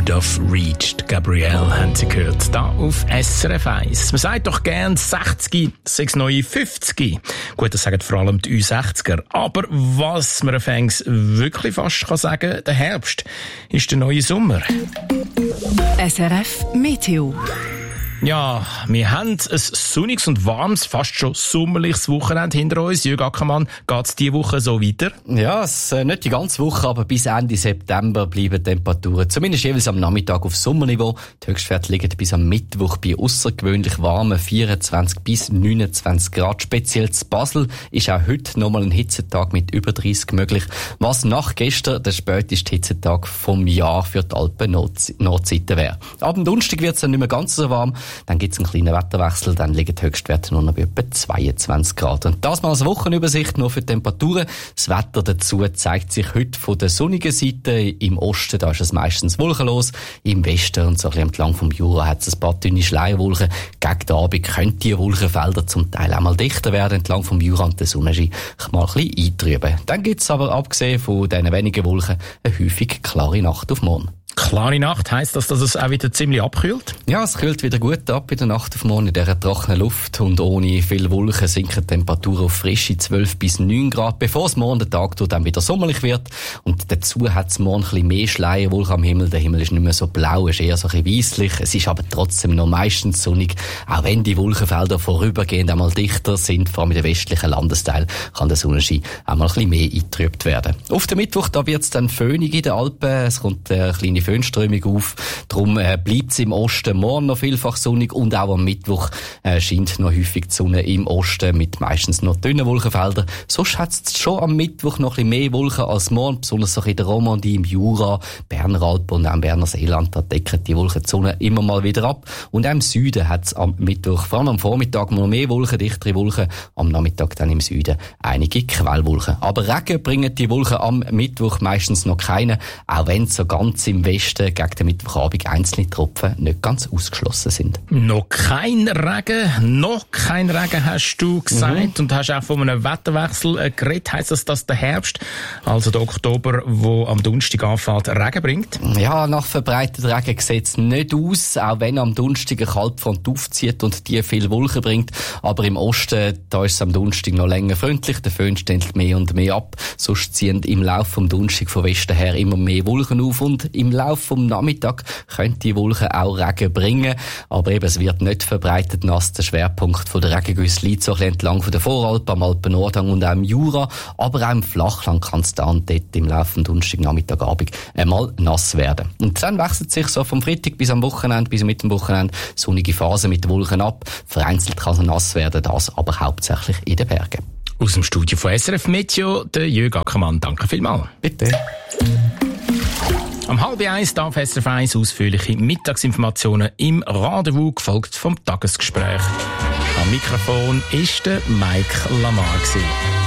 Out of Reach. Gabrielle haben Sie gehört, da auf SRF 1. Man sagt doch gern 60, 6 neue 50. Gut, das sagen vor allem die Ü60er. Aber was man anfangs wirklich fast kann sagen, der Herbst ist der neue Sommer. SRF Meteo. Ja, wir haben ein sonniges und warmes, fast schon sommerliches Wochenende hinter uns. Jürg Ackermann, geht's diese Woche so weiter? Ja, nicht die ganze Woche, aber bis Ende September bleiben Temperaturen zumindest jeweils am Nachmittag auf Sommerniveau. Die Höchstwerte liegen bis am Mittwoch bei außergewöhnlich warmen 24 bis 29 Grad. Speziell zu Basel ist auch heute nochmal ein Hitzetag mit über 30 möglich, was nach gestern der späteste Hitzetag vom Jahr für die Alpen-Nordseite wäre. Ab dem Donnerstag wird es dann nicht mehr ganz so warm. Dann gibt es einen kleinen Wetterwechsel, dann liegen die Höchstwerte nur noch bei etwa 22 Grad. Und das mal als Wochenübersicht nur für die Temperaturen. Das Wetter dazu zeigt sich heute von der sonnigen Seite. Im Osten, da ist es meistens wolkenlos. Im Westen und so ein bisschen entlang vom Jura hat es ein paar dünne Schleierwolken. Gegen den Abend können die Wolkenfelder zum Teil auch mal dichter werden, entlang vom Jura, und der Sonnenschein mal ein bisschen eintrüben. Dann gibt es aber, abgesehen von diesen wenigen Wolken, eine häufig klare Nacht auf morgen. Klare Nacht, heisst das, dass es auch wieder ziemlich abkühlt? Ja, es kühlt wieder gut ab in der Nacht auf morgen in dieser trockenen Luft, und ohne viele Wolken sinken die Temperaturen auf frische 12 bis 9 Grad, bevor es morgen der Tag dann wieder sommerlich wird. Und dazu hat es morgen ein bisschen mehr Schleierwolken am Himmel. Der Himmel ist nicht mehr so blau, ist eher so ein bisschen weisslich. Es ist aber trotzdem noch meistens sonnig, auch wenn die Wolkenfelder vorübergehend einmal dichter sind. Vor allem in den westlichen Landesteilen kann der Sonnenschein einmal ein bisschen mehr eingetrübt werden. Auf den Mittwoch, da wird es dann föhnig in den Alpen. Es kommt eine kleine Föhnströmung auf. Darum bleibt es im Osten morgen noch vielfach sonnig, und auch am Mittwoch scheint noch häufig die Sonne im Osten mit meistens noch dünnen Wolkenfeldern. Sonst hat es schon am Mittwoch noch ein bisschen mehr Wolken als morgen, besonders so in der Romandie, im Jura, Berner Alpen und auch im Berner Seeland. Da decken die Wolken die Sonne immer mal wieder ab. Und auch im Süden hat es am Mittwoch, vor allem am Vormittag, noch mehr Wolken, dichtere Wolken. Am Nachmittag dann im Süden einige Quellwolken. Aber Regen bringen die Wolken am Mittwoch meistens noch keine, auch wenn so ganz im Westen gegen den Mittwochabend einzelne Tropfen nicht ganz ausgeschlossen sind. Noch kein Regen, hast du gesagt, und hast auch von einem Wetterwechsel geredet. Heisst das, dass der Herbst, also der Oktober, wo am Donnerstag anfängt, Regen bringt? Ja, nach verbreitetem Regen sieht es nicht aus, auch wenn am Donnerstag eine Kaltfront aufzieht und die viel Wolken bringt. Aber im Osten, da ist es am Donnerstag noch länger freundlich, der Föhn stellt mehr und mehr ab. Sonst ziehen im Laufe vom Donnerstag von Westen her immer mehr Wolken auf, und im Laufe vom Nachmittag können die Wolken auch Regen bringen. Aber eben, es wird nicht verbreitet nass. Der Schwerpunkt der Regengüsse liegt so ein bisschen entlang von der Voralpen, am Alpen-Nordhang und auch im Jura. Aber auch im Flachland kann es da und dort im Laufe vom Donnerstag-Nachmittagabend einmal nass werden. Und dann wechselt sich so vom Freitag bis am Wochenende, bis mit dem Wochenende, sonnige Phase mit Wolken ab. Vereinzelt kann es nass werden, das aber hauptsächlich in den Bergen. Aus dem Studio von SRF Meteo, der Jürg Ackermann. Danke vielmals. Bitte. Am 12:30 darf SRF 1 ausführliche Mittagsinformationen im Rendezvous, gefolgt vom Tagesgespräch. Am Mikrofon ist der Mike Lamar.